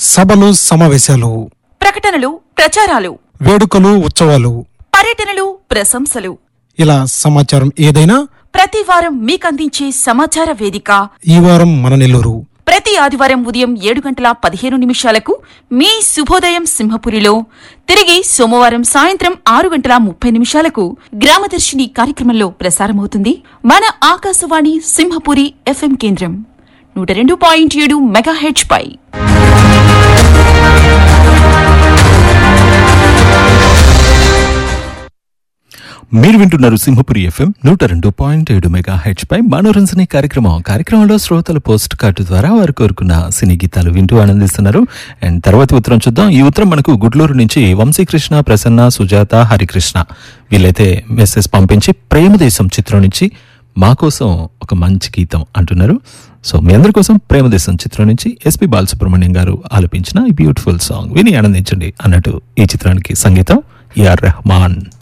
సభలు సమావేశాలు, ప్రకటనలు ప్రచారాలు, వేడుకలు ఉత్సవాలు, పర్యటనలు ప్రశంసలు, ఇలా సమాచారం ఏదైనా ప్రతి వారం మీకందించే సమాచార వేదిక ఈ వారం మన నెల్లూరు. ప్రతి ఆదివారం ఉదయం 7:15 మీ శుభోదయం సింహపురిలో, తిరిగి సోమవారం సాయంత్రం 6:30 గ్రామదర్శిని కార్యక్రమంలో ప్రసారమవుతుంది మన ఆకాశవాణి సింహపురి FM కేంద్రం 102.7 మెగాహెర్ట్జ్ పై. మీరు వింటున్నారు సింహపురి FM 102.7 మెగాహెర్ట్జ్ పై మనోరంజన కార్యక్రమంలో శ్రోతల పోస్ట్ కార్డు ద్వారా వారు కోరుకున్న సినీ గీతాలు వింటూ ఆనందిస్తున్నారు. అండ్ తర్వాత ఉత్తరం చూద్దాం. ఈ ఉత్తరం మనకు గుడ్లూరు నుంచి వంశీకృష్ణ, ప్రసన్న, సుజాత, హరికృష్ణ వీళ్ళైతే మెసేజ్ పంపించి ప్రేమదేశం చిత్రం నుంచి మా కోసం ఒక మంచి గీతం అంటున్నారు. సో మీ అందరి కోసం ప్రేమదేశం చిత్రం నుంచి ఎస్పి బాలసుబ్రహ్మణ్యం గారు ఆలపించిన ఈ బ్యూటిఫుల్ సాంగ్ విని ఆనందించండి అన్నట్టు ఈ చిత్రానికి సంగీతం AR రెహమాన్.